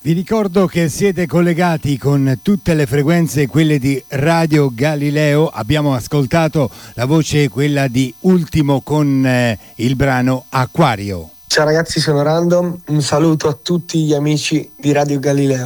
Vi ricordo che siete collegati con tutte le frequenze, quelle di Radio Galileo. Abbiamo ascoltato la voce, quella di Ultimo, con il brano Acquario. Ciao ragazzi, sono Random, un saluto a tutti gli amici di Radio Galileo.